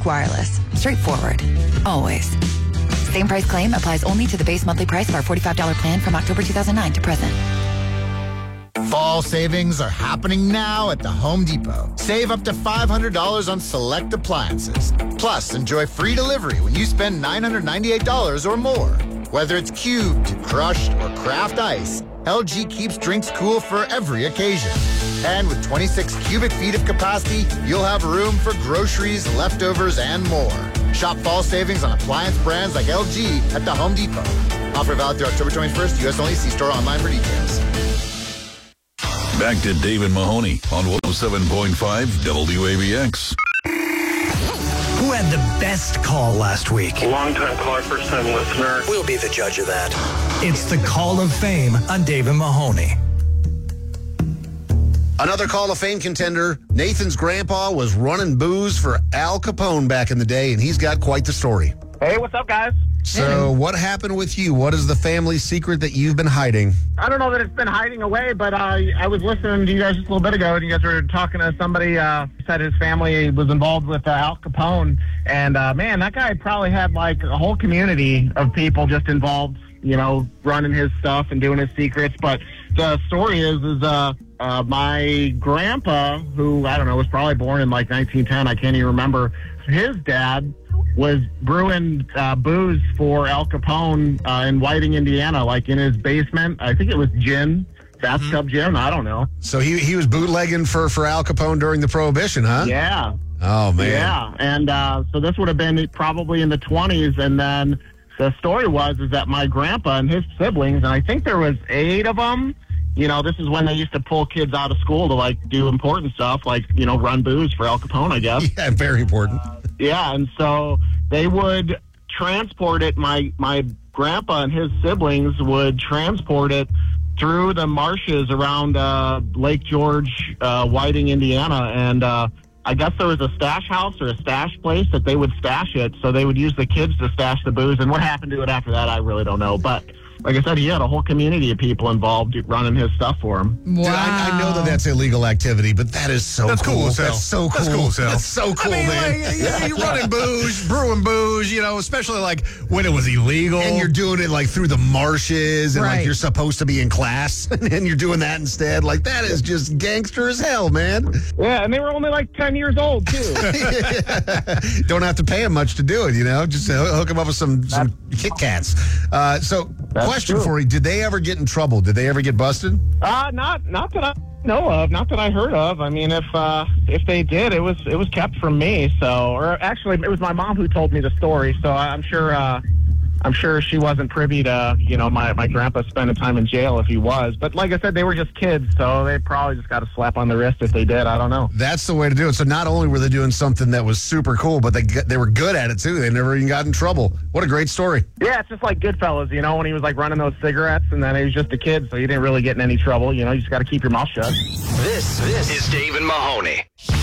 Wireless. Straightforward. Always. Same price claim applies only to the base monthly price of our $45 plan from October 2009 to present. Fall savings are happening now at the Home Depot. Save up to $500 on select appliances. Plus, enjoy free delivery when you spend $998 or more. Whether it's cubed, crushed, or craft ice, LG keeps drinks cool for every occasion. And with 26 cubic feet of capacity, you'll have room for groceries, leftovers, and more. Shop fall savings on appliance brands like LG at the Home Depot. Offer valid through October 21st. U.S. only. See store online for details. Back to David Mahoney on 107.5 WABX. Who had the best call last week? Long-time caller, first-time listener. We'll be the judge of that. It's the Call of Fame on David Mahoney. Another Call of Fame contender, Nathan's grandpa was running booze for Al Capone back in the day, and he's got quite the story. Hey, what's up, guys? So what happened with you? What is the family secret that you've been hiding? I don't know that it's been hiding away, but I was listening to you guys just a little bit ago, and you guys were talking to somebody who said his family was involved with Al Capone. And, man, that guy probably had, like, a whole community of people just involved, you know, running his stuff and doing his secrets. But the story is my grandpa, who, I don't know, was probably born in, like, 1910. I can't even remember. His dad was brewing booze for Al Capone in Whiting, Indiana, like in his basement. I think it was gin, bathtub gin. I don't know. So he was bootlegging for Al Capone during the Prohibition, huh? Yeah. Oh, man. Yeah. And so this would have been probably in the 20s. And then the story is that my grandpa and his siblings, and I think there was 8 of them, you know, this is when they used to pull kids out of school to, like, do important stuff, like, you know, run booze for Al Capone, I guess. Yeah, very important. Yeah, and so they would transport it. My grandpa and his siblings would transport it through the marshes around Lake George, Whiting, Indiana. And I guess there was a stash house or a stash place that they would stash it. So they would use the kids to stash the booze. And what happened to it after that, I really don't know. But like I said, he had a whole community of people involved running his stuff for him. Wow. Dude, I know that that's illegal activity, but that is so That's cool. Sal. That's so cool. That's cool, Sal. That's so cool, I mean, man. Like, you're running booze, brewing booze, you know, especially like when it was illegal. And you're doing it like through the marshes and Right. like you're supposed to be in class and you're doing that instead. Like that is just gangster as hell, man. Yeah, and they were only like 10 years old, too. Don't have to pay them much to do it, you know. Just hook them up with some Kit Kats. So, question true. for you: did they ever get in trouble? Did they ever get busted? Not that I know of, not that I heard of. I mean, if they did, it was kept from me. So, or actually, it was my mom who told me the story. So I'm sure she wasn't privy to, you know, my grandpa spending time in jail if he was. But like I said, they were just kids, so they probably just got a slap on the wrist if they did. I don't know. That's the way to do it. So not only were they doing something that was super cool, but they were good at it too. They never even got in trouble. What a great story. Yeah, it's just like Goodfellas, you know, when he was like running those cigarettes, and then he was just a kid, so he didn't really get in any trouble. You know, you just got to keep your mouth shut. This is David Mahoney.